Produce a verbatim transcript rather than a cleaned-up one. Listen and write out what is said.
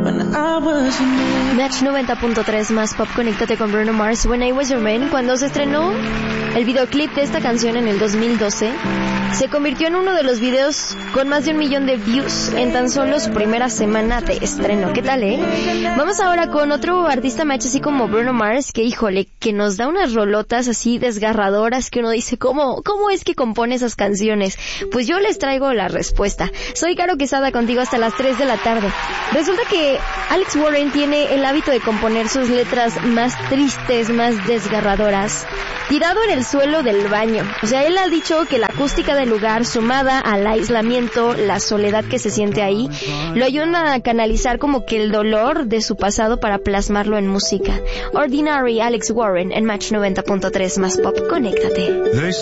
Match noventa punto tres más pop, conéctate con Bruno Mars, When I Was Your Man. Cuando se estrenó el videoclip de esta canción en el dos mil doce, se convirtió en uno de los videos con más de un millón de views en tan solo su primera semana de estreno. ¿Qué tal, eh? Vamos ahora con otro artista match así como Bruno Mars, que híjole, que nos da unas rolotas así desgarradoras que uno dice, ¿cómo, cómo es que compone esas canciones? Pues yo les traigo la respuesta. Soy Caro Quesada contigo hasta las tres de la tarde. Resulta que Alex Warren tiene el hábito de componer sus letras más tristes, más desgarradoras, tirado en el suelo del baño. O sea, él ha dicho que la acústica del lugar, sumada al aislamiento, la soledad que se siente ahí, lo ayudan a canalizar como que el dolor de su pasado para plasmarlo en música. Ordinary, Alex Warren, en Match noventa punto tres más pop, conéctate.